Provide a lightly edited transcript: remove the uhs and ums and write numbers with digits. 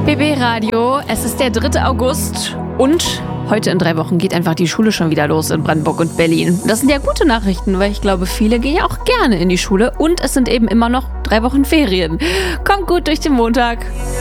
BB Radio, es ist der 3. August und heute in 3 Wochen geht einfach die Schule schon wieder los in Brandenburg und Berlin. Das sind ja gute Nachrichten, weil ich glaube, viele gehen ja auch gerne in die Schule und es sind eben immer noch 3 Wochen Ferien. Kommt gut durch den Montag.